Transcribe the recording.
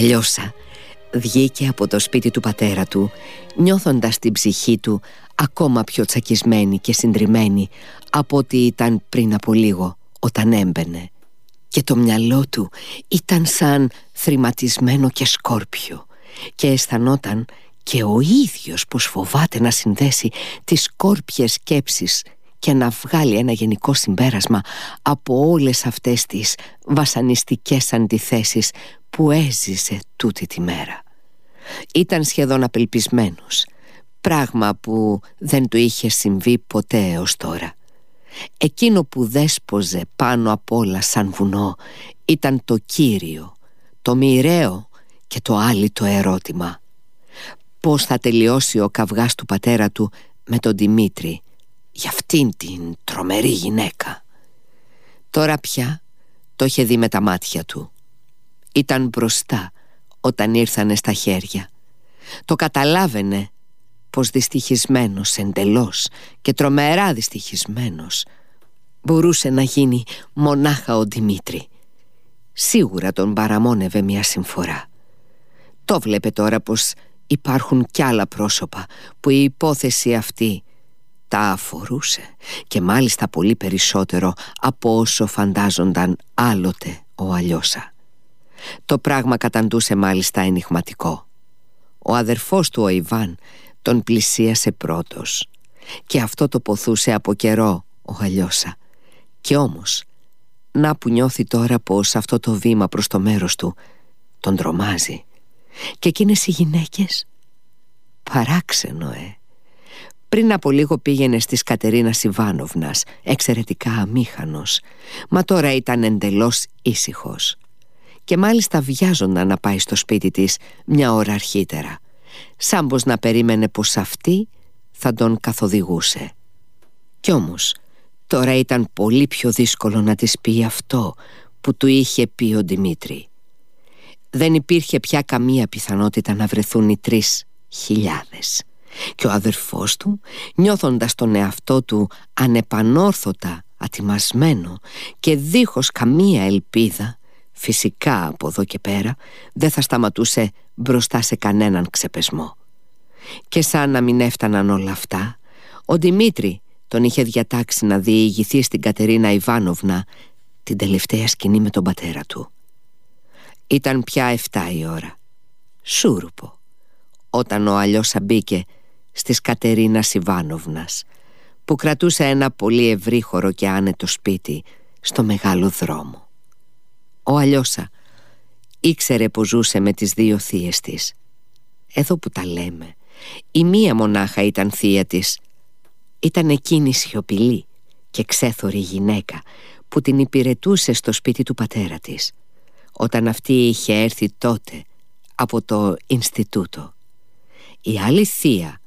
Αλιώσα βγήκε από το σπίτι του πατέρα του, νιώθοντας την ψυχή του ακόμα πιο τσακισμένη και συντριμμένη από ό,τι ήταν πριν από λίγο όταν έμπαινε, και το μυαλό του ήταν σαν θρηματισμένο και σκόρπιο, και αισθανόταν και ο ίδιος πως φοβάται να συνδέσει τις σκόρπιες σκέψεις και να βγάλει ένα γενικό συμπέρασμα από όλες αυτές τις βασανιστικές αντιθέσεις που έζησε τούτη τη μέρα. Ήταν σχεδόν απελπισμένος, πράγμα που δεν του είχε συμβεί ποτέ έως τώρα. Εκείνο που δέσποζε πάνω απ' όλα σαν βουνό ήταν το κύριο, το μοιραίο και το άλυτο ερώτημα: πώς θα τελειώσει ο καυγάς του πατέρα του με τον Δημήτρη για αυτήν την τρομερή γυναίκα. Τώρα πια το είχε δει με τα μάτια του. Ήταν μπροστά όταν ήρθανε στα χέρια. Το καταλάβαινε πως δυστυχισμένος εντελώς και τρομερά δυστυχισμένος μπορούσε να γίνει μονάχα ο Δημήτρη. Σίγουρα τον παραμόνευε μια συμφορά. Το βλέπε τώρα πως υπάρχουν κι άλλα πρόσωπα που η υπόθεση αυτή τα αφορούσε, και μάλιστα πολύ περισσότερο από όσο φαντάζονταν άλλοτε ο Αλιώσα. Το πράγμα καταντούσε μάλιστα ενιγματικό. Ο αδερφός του ο Ιβάν τον πλησίασε πρώτος, και αυτό το ποθούσε από καιρό ο Αλιώσα. Και όμως να που νιώθει τώρα πως αυτό το βήμα προς το μέρος του τον τρομάζει. Και εκείνες οι γυναίκες, παράξενο Πριν από λίγο πήγαινε στις Κατερίνας Ιβάνοβνας, εξαιρετικά αμήχανος, μα τώρα ήταν εντελώς ήσυχος. Και μάλιστα βιάζονταν να πάει στο σπίτι της μια ώρα αρχίτερα, σαν πως να περίμενε πως αυτή θα τον καθοδηγούσε. Κι όμως τώρα ήταν πολύ πιο δύσκολο να της πει αυτό που του είχε πει ο Δημήτρη. Δεν υπήρχε πια καμία πιθανότητα να βρεθούν οι 3.000, και ο αδερφός του, νιώθοντας τον εαυτό του ανεπανόρθωτα ατιμασμένο και δίχως καμία ελπίδα, φυσικά από εδώ και πέρα δεν θα σταματούσε μπροστά σε κανέναν ξεπεσμό. Και σαν να μην έφταναν όλα αυτά, ο Δημήτρη τον είχε διατάξει να διηγηθεί στην Κατερίνα Ιβάνοβνα την τελευταία σκηνή με τον πατέρα του. Ήταν πια 7 η ώρα, σούρουπο, όταν ο Αλιώσα μπήκε στις Κατερίνας Ιβάνοβνας, που κρατούσε ένα πολύ ευρύχωρο και άνετο σπίτι στο μεγάλο δρόμο. Ο Αλιώσα ήξερε πως ζούσε με τις 2 θείες της. Εδώ που τα λέμε, η μία μονάχα ήταν θεία της. Ήταν εκείνη σιωπηλή και ξέθωρη γυναίκα που την υπηρετούσε στο σπίτι του πατέρα της, όταν αυτή είχε έρθει τότε από το Ινστιτούτο. Η άλλη θεία